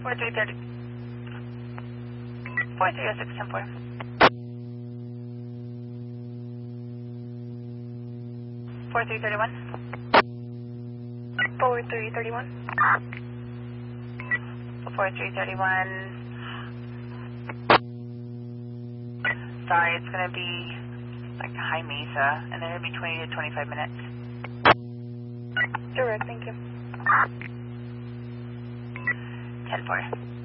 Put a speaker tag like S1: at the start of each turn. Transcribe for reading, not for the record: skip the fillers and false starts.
S1: 4330. 4306, 10-4. 4331.
S2: 4331.
S1: 4331. Sorry, it's going to be like High Mesa, and then it'll be 20 to 25 minutes.
S2: Direct, thank you.
S1: 10-4.